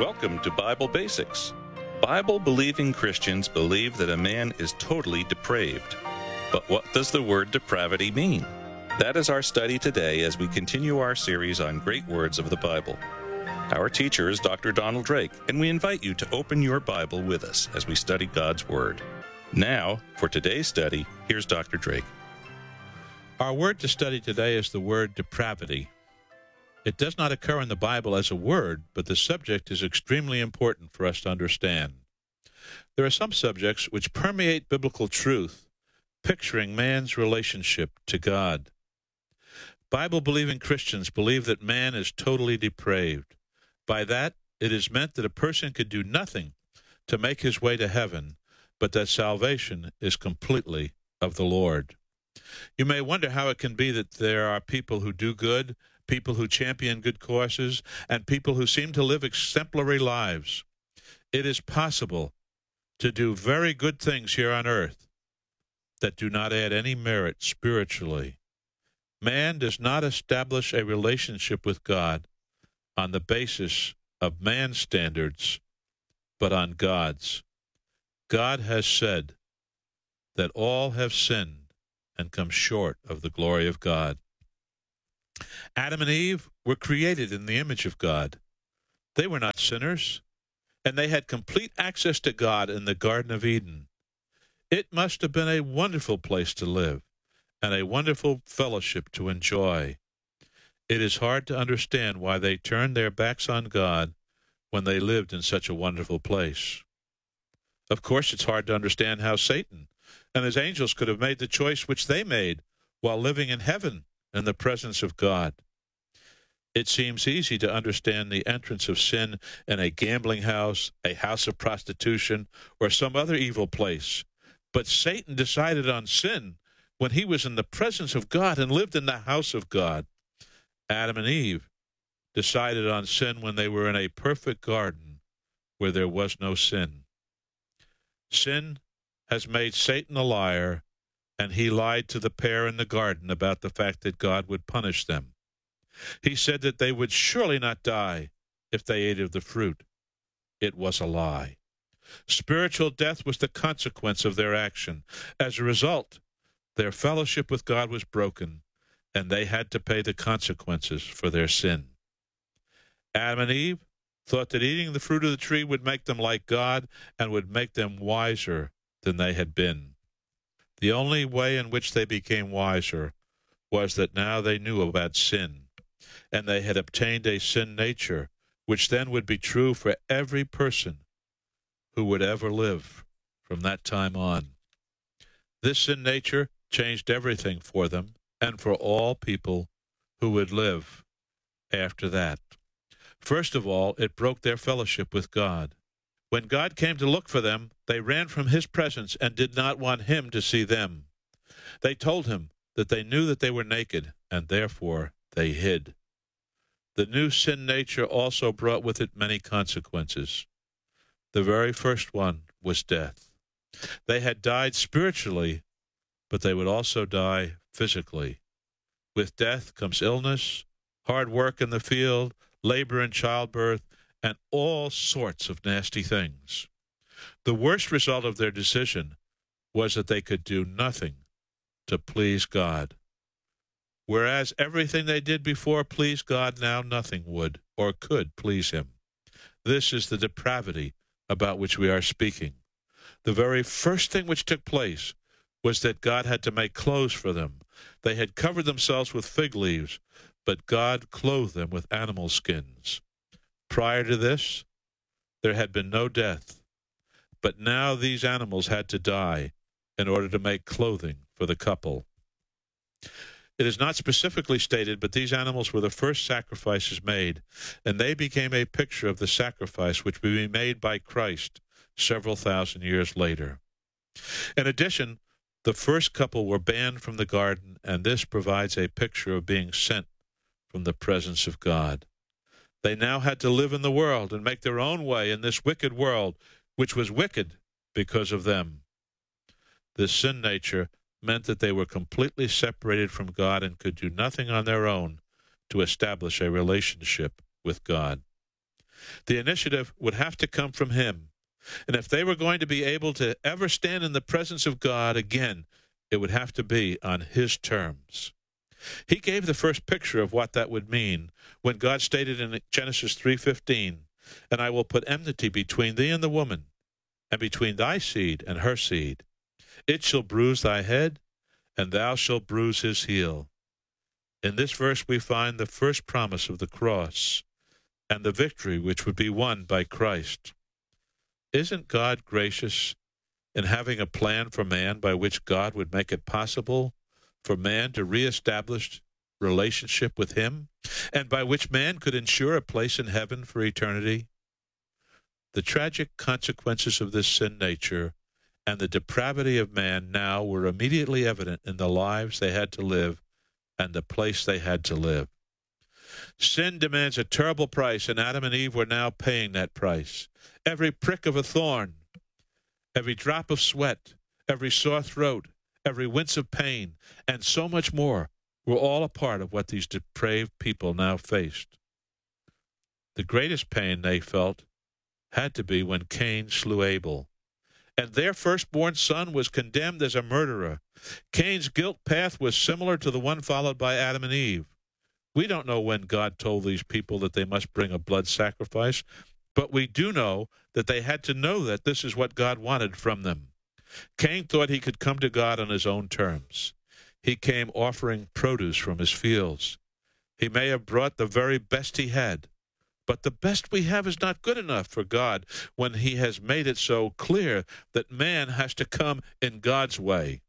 Welcome to Bible Basics. Bible-believing Christians believe that a man is totally depraved. But what does the word depravity mean? That is our study today as we continue our series on great words of the Bible. Our teacher is Dr. Donald Drake, and we invite you to open your Bible with us as we study God's Word. Now, for today's study, here's Dr. Drake. Our word to study today is the word depravity. It does not occur in the Bible as a word, but the subject is extremely important for us to understand. There are some subjects which permeate biblical truth, picturing man's relationship to God. Bible-believing Christians believe that man is totally depraved. By that, it is meant that a person could do nothing to make his way to heaven, but that salvation is completely of the Lord. You may wonder how it can be that there are people who do good, people who champion good causes, and people who seem to live exemplary lives. It is possible to do very good things here on earth that do not add any merit spiritually. Man does not establish a relationship with God on the basis of man's standards, but on God's. God has said that all have sinned and come short of the glory of God. Adam and Eve were created in the image of God. They were not sinners, and they had complete access to God in the Garden of Eden. It must have been a wonderful place to live and a wonderful fellowship to enjoy. It is hard to understand why they turned their backs on God when they lived in such a wonderful place. Of course, it's hard to understand how Satan and his angels could have made the choice which they made while living in heaven in the presence of God. It seems easy to understand the entrance of sin in a gambling house, a house of prostitution, or some other evil place. But Satan decided on sin when he was in the presence of God and lived in the house of God. Adam and Eve decided on sin when they were in a perfect garden where there was no sin. Sin has made Satan a liar, and he lied to the pair in the garden about the fact that God would punish them. He said that they would surely not die if they ate of the fruit. It was a lie. Spiritual death was the consequence of their action. As a result, their fellowship with God was broken, and they had to pay the consequences for their sin. Adam and Eve thought that eating the fruit of the tree would make them like God and would make them wiser than they had been. The only way in which they became wiser was that now they knew about sin, and they had obtained a sin nature, which then would be true for every person who would ever live from that time on. This sin nature changed everything for them and for all people who would live after that. First of all, it broke their fellowship with God. When God came to look for them, they ran from his presence and did not want him to see them. They told him that they knew that they were naked, and therefore they hid. The new sin nature also brought with it many consequences. The very first one was death. They had died spiritually, but they would also die physically. With death comes illness, hard work in the field, labor and childbirth, and all sorts of nasty things. The worst result of their decision was that they could do nothing to please God. Whereas everything they did before pleased God, now nothing would or could please him. This is the depravity about which we are speaking. The very first thing which took place was that God had to make clothes for them. They had covered themselves with fig leaves, but God clothed them with animal skins. Prior to this, there had been no death, but now these animals had to die in order to make clothing for the couple. It is not specifically stated, but these animals were the first sacrifices made, and they became a picture of the sacrifice which would be made by Christ several thousand years later. In addition, the first couple were banned from the garden, and this provides a picture of being sent from the presence of God. They now had to live in the world and make their own way in this wicked world, which was wicked because of them. This sin nature meant that they were completely separated from God and could do nothing on their own to establish a relationship with God. The initiative would have to come from him. And if they were going to be able to ever stand in the presence of God again, it would have to be on his terms. He gave the first picture of what that would mean when God stated in Genesis 3:15, "And I will put enmity between thee and the woman, and between thy seed and her seed. It shall bruise thy head, and thou shalt bruise his heel." In this verse we find the first promise of the cross and the victory which would be won by Christ. Isn't God gracious in having a plan for man by which God would make it possible for man to reestablish relationship with him, and by which man could ensure a place in heaven for eternity? The tragic consequences of this sin nature and the depravity of man now were immediately evident in the lives they had to live and the place they had to live. Sin demands a terrible price, and Adam and Eve were now paying that price. Every prick of a thorn, every drop of sweat, every sore throat, every wince of pain, and so much more were all a part of what these depraved people now faced. The greatest pain they felt had to be when Cain slew Abel, and their firstborn son was condemned as a murderer. Cain's guilt path was similar to the one followed by Adam and Eve. We don't know when God told these people that they must bring a blood sacrifice, but we do know that they had to know that this is what God wanted from them. Cain thought he could come to God on his own terms. He came offering produce from his fields. He may have brought the very best he had, but the best we have is not good enough for God when he has made it so clear that man has to come in God's way.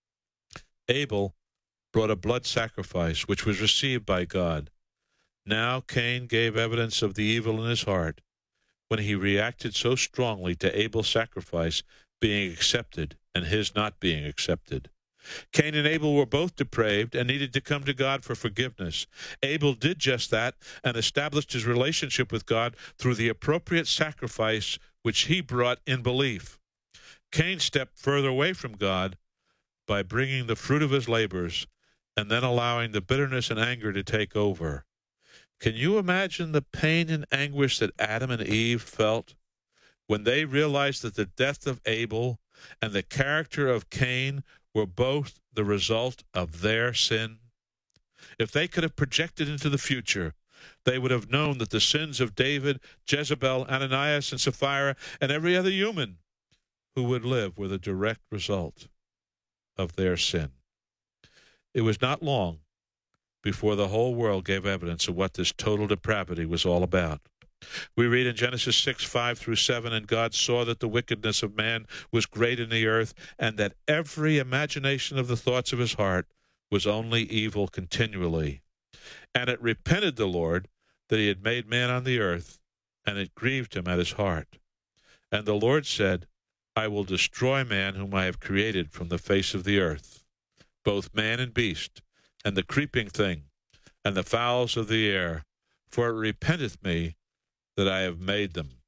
Abel brought a blood sacrifice which was received by God. Now Cain gave evidence of the evil in his heart when he reacted so strongly to Abel's sacrifice being accepted and his not being accepted. Cain and Abel were both depraved and needed to come to God for forgiveness. Abel did just that and established his relationship with God through the appropriate sacrifice which he brought in belief. Cain stepped further away from God by bringing the fruit of his labors and then allowing the bitterness and anger to take over. Can you imagine the pain and anguish that Adam and Eve felt when they realized that the death of Abel and the character of Cain were both the result of their sin? If they could have projected into the future, they would have known that the sins of David, Jezebel, Ananias, and Sapphira, and every other human who would live were the direct result of their sin. It was not long before the whole world gave evidence of what this total depravity was all about. We read in Genesis 6:5-7, "And God saw that the wickedness of man was great in the earth, and that every imagination of the thoughts of his heart was only evil continually. And it repented the Lord that he had made man on the earth, and it grieved him at his heart. And the Lord said, I will destroy man whom I have created from the face of the earth, both man and beast, and the creeping thing, and the fowls of the air, for it repenteth me that I have made them."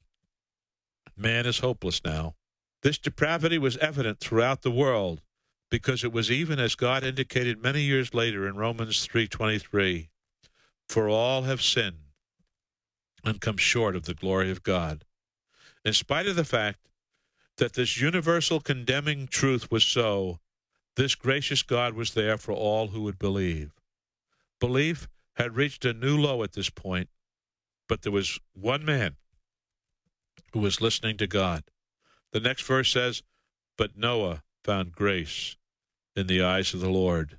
Man is hopeless now. This depravity was evident throughout the world, because it was even as God indicated many years later in Romans 3:23, "For all have sinned and come short of the glory of God." In spite of the fact that this universal condemning truth was so, this gracious God was there for all who would believe. Belief had reached a new low at this point, but there was one man who was listening to God. The next verse says, "But Noah found grace in the eyes of the Lord."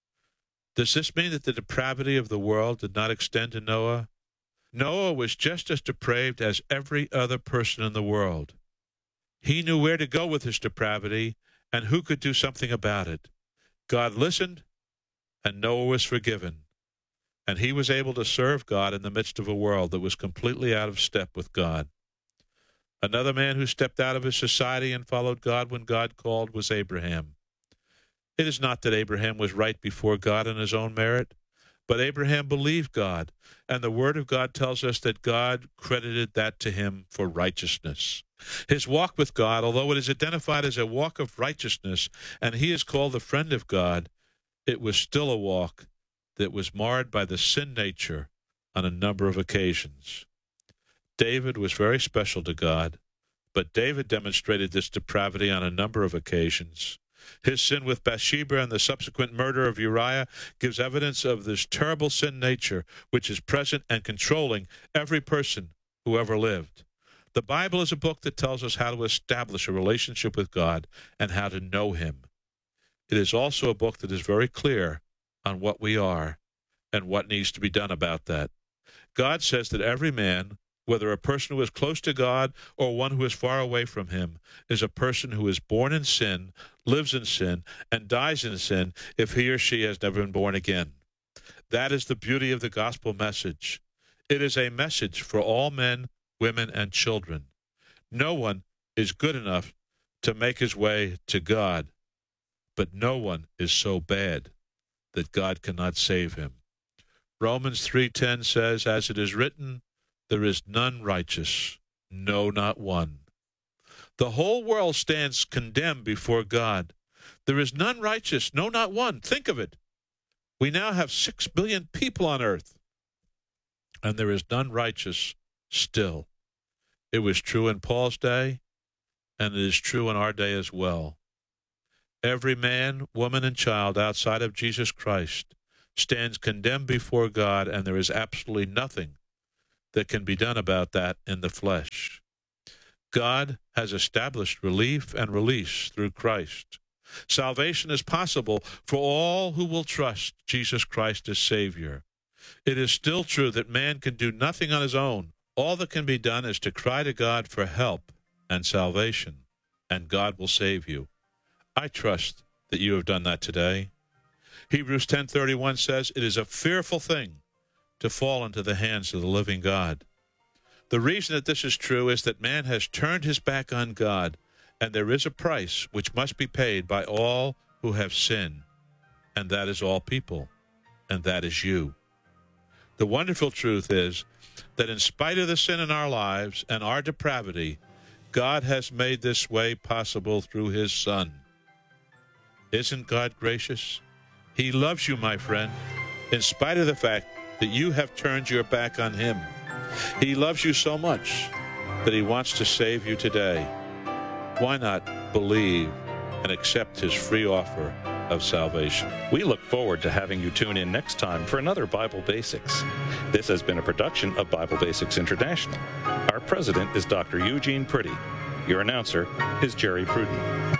Does this mean that the depravity of the world did not extend to Noah? Noah was just as depraved as every other person in the world. He knew where to go with his depravity and who could do something about it. God listened, and Noah was forgiven, and he was able to serve God in the midst of a world that was completely out of step with God. Another man who stepped out of his society and followed God when God called was Abraham. It is not that Abraham was right before God on his own merit, but Abraham believed God, and the Word of God tells us that God credited that to him for righteousness. His walk with God, although it is identified as a walk of righteousness, and he is called the friend of God, it was still a walk that was marred by the sin nature on a number of occasions. David was very special to God, but David demonstrated this depravity on a number of occasions. His sin with Bathsheba and the subsequent murder of Uriah gives evidence of this terrible sin nature, which is present and controlling every person who ever lived. The Bible is a book that tells us how to establish a relationship with God and how to know Him. It is also a book that is very clear on what we are and what needs to be done about that. God says that every man, whether a person who is close to God or one who is far away from Him, is a person who is born in sin, lives in sin, and dies in sin if he or she has never been born again. That is the beauty of the gospel message. It is a message for all men, women, and children. No one is good enough to make his way to God, but no one is so bad that God cannot save him. Romans 3:10 says, as it is written, there is none righteous, no, not one. The whole world stands condemned before God. There is none righteous, no, not one. Think of it. We now have 6 billion people on earth, and there is none righteous still. It was true in Paul's day, and it is true in our day as well. Every man, woman, and child outside of Jesus Christ stands condemned before God, and there is absolutely nothing that can be done about that in the flesh. God has established relief and release through Christ. Salvation is possible for all who will trust Jesus Christ as Savior. It is still true that man can do nothing on his own. All that can be done is to cry to God for help and salvation, and God will save you. I trust that you have done that today. Hebrews 10:31 says, it is a fearful thing to fall into the hands of the living God. The reason that this is true is that man has turned his back on God, and there is a price which must be paid by all who have sinned, and that is all people, and that is you. The wonderful truth is that in spite of the sin in our lives and our depravity, God has made this way possible through His Son. Isn't God gracious? He loves you, my friend, in spite of the fact that you have turned your back on Him. He loves you so much that He wants to save you today. Why not believe and accept His free offer of salvation? We look forward to having you tune in next time for another Bible Basics. This has been a production of Bible Basics International. Our president is Dr. Eugene Priddy. Your announcer is Jerry Pruden.